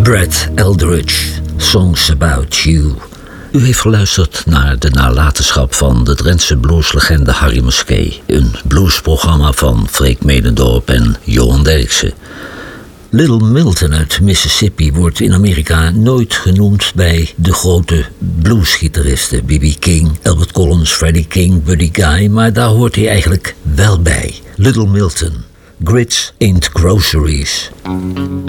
Brad Eldridge, Songs About You. U heeft geluisterd naar de nalatenschap van de Drentse blueslegende Harry Muskee. Een bluesprogramma van Freek Medendorp en Johan Derksen. Little Milton uit Mississippi wordt in Amerika nooit genoemd bij de grote bluesgitaristen. B.B. King, Albert Collins, Freddie King, Buddy Guy, maar daar hoort hij eigenlijk wel bij. Little Milton, Grits Ain't Groceries.